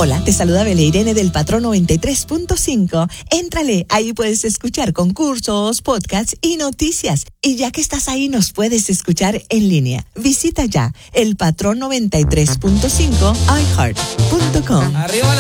Hola, te saluda Beleirene del Patrón 93.5. Éntrale, ahí puedes escuchar concursos, podcasts y noticias. Y ya que estás ahí, nos puedes escuchar en línea. Visita ya el Patrón 93.5 iHeart.com. Arriba la